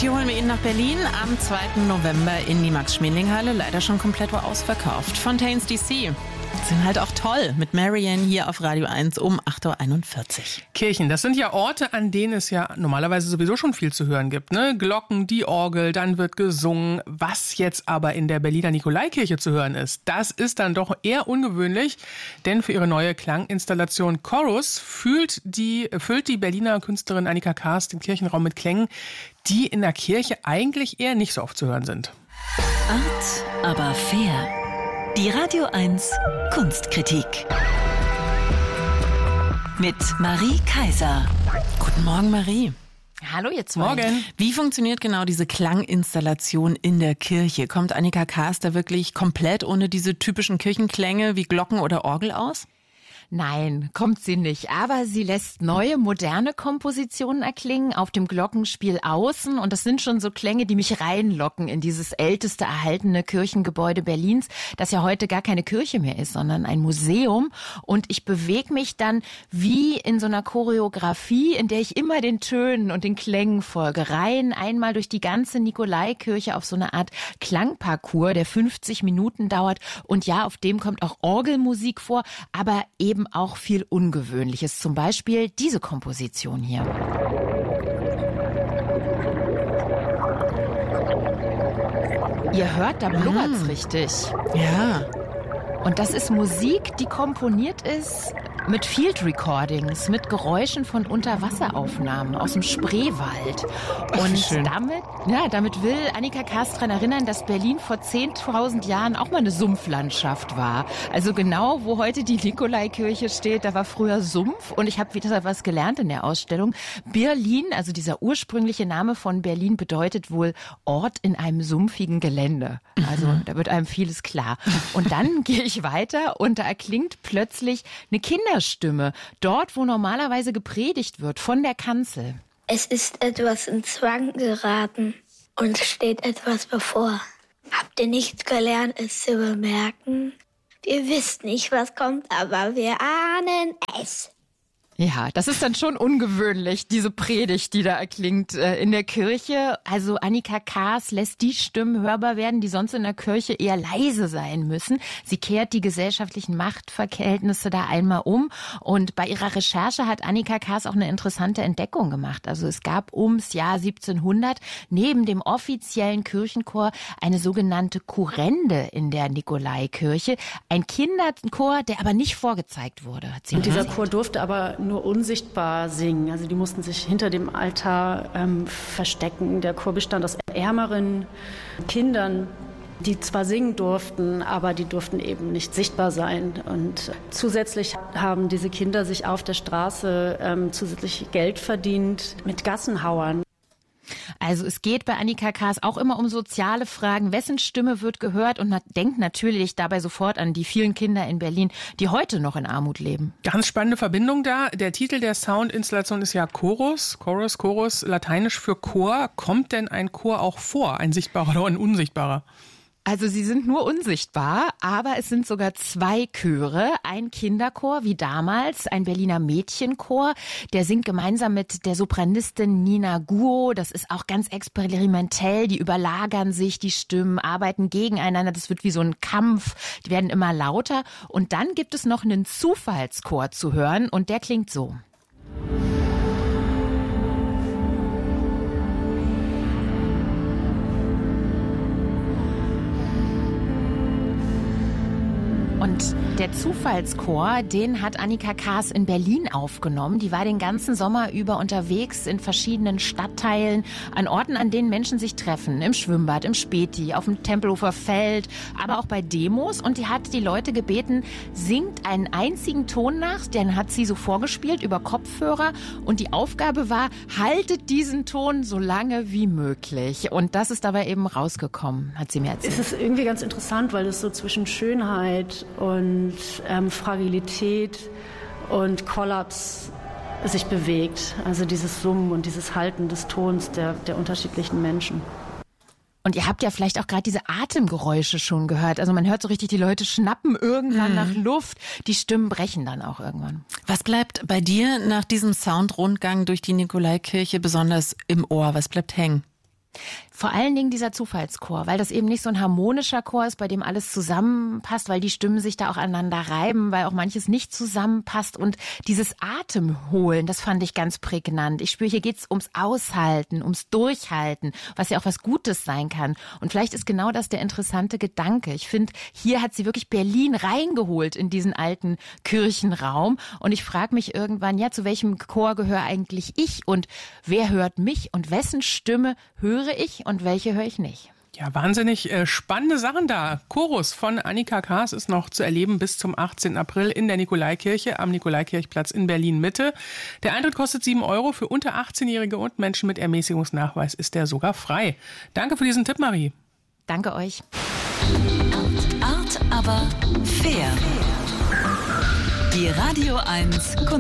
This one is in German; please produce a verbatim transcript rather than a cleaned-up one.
Die holen wir Ihnen nach Berlin am zweiten November in die Max-Schmeling-Halle. Leider schon komplett ausverkauft. Fontaines D C sind halt auch toll mit Marianne hier auf Radio eins um acht Uhr einundvierzig. Kirchen, das sind ja Orte, an denen es ja normalerweise sowieso schon viel zu hören gibt. Ne? Glocken, die Orgel, dann wird gesungen. Was jetzt aber in der Berliner Nikolaikirche zu hören ist, das ist dann doch eher ungewöhnlich. Denn für ihre neue Klanginstallation Chorus füllt die, füllt die Berliner Künstlerin Annika Kaas den Kirchenraum mit Klängen, die in der Kirche eigentlich eher nicht so oft zu hören sind. Art, aber fair. Die Radio eins Kunstkritik mit Marie Kaiser. Guten Morgen, Marie. Hallo ihr zwei. Morgen. Wie funktioniert genau diese Klanginstallation in der Kirche? Kommt Annika Kaas da wirklich komplett ohne diese typischen Kirchenklänge wie Glocken oder Orgel aus? Nein, kommt sie nicht. Aber sie lässt neue, moderne Kompositionen erklingen auf dem Glockenspiel außen. Und das sind schon so Klänge, die mich reinlocken in dieses älteste erhaltene Kirchengebäude Berlins, das ja heute gar keine Kirche mehr ist, sondern ein Museum. Und ich bewege mich dann wie in so einer Choreografie, in der ich immer den Tönen und den Klängen folge. Rein einmal durch die ganze Nikolaikirche auf so eine Art Klangparcours, der fünfzig Minuten dauert. Und ja, auf dem kommt auch Orgelmusik vor, aber eben auch viel Ungewöhnliches. Zum Beispiel diese Komposition hier. Ihr hört, da blubbert's Mhm. richtig. Ja. Und das ist Musik, die komponiert ist mit Field Recordings, mit Geräuschen von Unterwasseraufnahmen aus dem Spreewald. Und schön. damit, ja, damit will Annika Kaas daran erinnern, dass Berlin vor zehntausend Jahren auch mal eine Sumpflandschaft war. Also genau, wo heute die Nikolaikirche steht, da war früher Sumpf. Und ich habe wieder was gelernt in der Ausstellung. Berlin, also dieser ursprüngliche Name von Berlin, bedeutet wohl Ort in einem sumpfigen Gelände. Also da wird einem vieles klar. Und dann gehe ich weiter und da erklingt plötzlich eine Kinderstimme, dort, wo normalerweise gepredigt wird, von der Kanzel. Es ist etwas in Zwang geraten und steht etwas bevor. Habt ihr nicht gelernt, es zu bemerken? Wir wissen nicht, was kommt, aber wir ahnen es. Ja, das ist dann schon ungewöhnlich, diese Predigt, die da erklingt äh, in der Kirche. Also Annika Kaas lässt die Stimmen hörbar werden, die sonst in der Kirche eher leise sein müssen. Sie kehrt die gesellschaftlichen Machtverhältnisse da einmal um. Und bei ihrer Recherche hat Annika Kaas auch eine interessante Entdeckung gemacht. Also es gab ums Jahr siebzehnhundert neben dem offiziellen Kirchenchor eine sogenannte Kurrende in der Nikolaikirche. Ein Kinderchor, der aber nicht vorgezeigt wurde, hat sie Und dieser erzählt. Chor durfte aber nur unsichtbar singen. Also die mussten sich hinter dem Altar ähm, verstecken. Der Chor bestand aus ärmeren Kindern, die zwar singen durften, aber die durften eben nicht sichtbar sein. Und zusätzlich haben diese Kinder sich auf der Straße ähm, zusätzlich Geld verdient mit Gassenhauern. Also es geht bei Annika Kaas auch immer um soziale Fragen. Wessen Stimme wird gehört? Und man denkt natürlich dabei sofort an die vielen Kinder in Berlin, die heute noch in Armut leben. Ganz spannende Verbindung da. Der Titel der Soundinstallation ist ja Chorus. Chorus, Chorus, lateinisch für Chor. Kommt denn ein Chor auch vor? Ein sichtbarer oder ein unsichtbarer? Also sie sind nur unsichtbar, aber es sind sogar zwei Chöre. Ein Kinderchor wie damals, ein Berliner Mädchenchor, der singt gemeinsam mit der Sopranistin Nina Guo. Das ist auch ganz experimentell, die überlagern sich, die Stimmen arbeiten gegeneinander. Das wird wie so ein Kampf, die werden immer lauter. Und dann gibt es noch einen Zufallschor zu hören und der klingt so. Und der Zufallschor, den hat Annika Kaas in Berlin aufgenommen. Die war den ganzen Sommer über unterwegs in verschiedenen Stadtteilen, an Orten, an denen Menschen sich treffen. Im Schwimmbad, im Späti, auf dem Tempelhofer Feld, aber auch bei Demos. Und die hat die Leute gebeten, singt einen einzigen Ton nach. Den hat sie so vorgespielt über Kopfhörer. Und die Aufgabe war, haltet diesen Ton so lange wie möglich. Und das ist dabei eben rausgekommen, hat sie mir erzählt. Es ist irgendwie ganz interessant, weil es so zwischen Schönheit und ähm, Fragilität und Kollaps sich bewegt. Also dieses Summen und dieses Halten des Tons der, der unterschiedlichen Menschen. Und ihr habt ja vielleicht auch gerade diese Atemgeräusche schon gehört. Also man hört so richtig, die Leute schnappen irgendwann mhm. nach Luft. Die Stimmen brechen dann auch irgendwann. Was bleibt bei dir nach diesem Soundrundgang durch die Nikolaikirche besonders im Ohr? Was bleibt hängen? Vor allen Dingen dieser Zufallschor, weil das eben nicht so ein harmonischer Chor ist, bei dem alles zusammenpasst, weil die Stimmen sich da auch aneinander reiben, weil auch manches nicht zusammenpasst. Und dieses Atemholen, das fand ich ganz prägnant. Ich spüre, hier geht's ums Aushalten, ums Durchhalten, was ja auch was Gutes sein kann. Und vielleicht ist genau das der interessante Gedanke. Ich finde, hier hat sie wirklich Berlin reingeholt in diesen alten Kirchenraum. Und ich frage mich irgendwann, ja, zu welchem Chor gehöre eigentlich ich? Und wer hört mich? Und wessen Stimme höre ich und welche höre ich nicht? Ja, wahnsinnig äh, spannende Sachen da. Chorus von Annika Kaas ist noch zu erleben bis zum achtzehnten April in der Nikolaikirche am Nikolaikirchplatz in Berlin-Mitte. Der Eintritt kostet sieben Euro. Für unter achtzehnjährige und Menschen mit Ermäßigungsnachweis ist der sogar frei. Danke für diesen Tipp, Marie. Danke euch. Art, aber fair. Die Radio eins Kunst